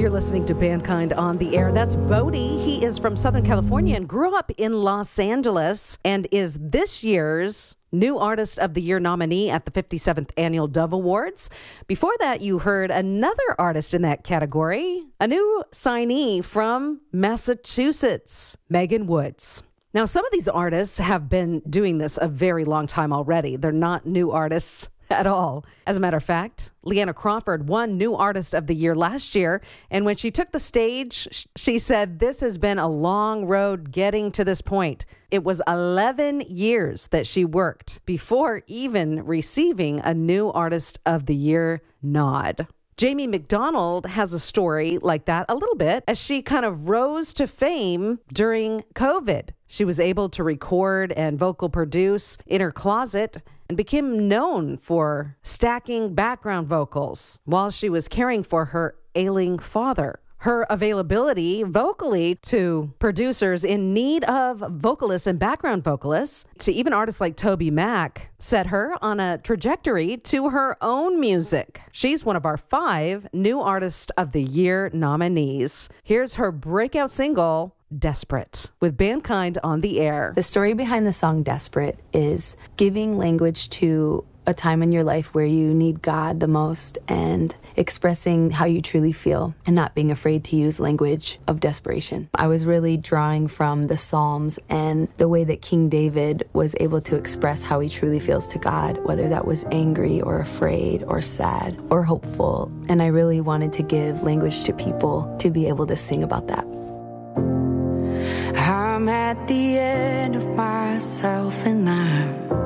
You're listening to Bandkind on the Air. That's Bodie. He is from Southern California and grew up in Los Angeles and is this year's New Artist of the Year nominee at the 57th Annual Dove Awards. Before that, you heard another artist in that category, a new signee from Massachusetts, Megan Woods. Now, some of these artists have been doing this a very long time already. They're not new artists at all. As a matter of fact, Leanna Crawford won New Artist of the Year last year, and when she took the stage, she said, "This has been a long road getting to this point." It was 11 years that she worked before even receiving a New Artist of the Year nod. Jamie McDonald has a story like that a little bit as she kind of rose to fame during COVID. She was able to record and vocal produce in her closet and became known for stacking background vocals while she was caring for her ailing father. Her availability vocally to producers in need of vocalists and background vocalists, to even artists like Toby Mac, set her on a trajectory to her own music. She's one of our 5 New Artist of the Year nominees. Here's her breakout single, Desperate, with Bandkind on the Air. The story behind the song Desperate is giving language to a time in your life where you need God the most and expressing how you truly feel and not being afraid to use language of desperation. I was really drawing from the Psalms and the way that King David was able to express how he truly feels to God, whether that was angry or afraid or sad or hopeful. And I really wanted to give language to people to be able to sing about that. I'm at the end of myself and I'm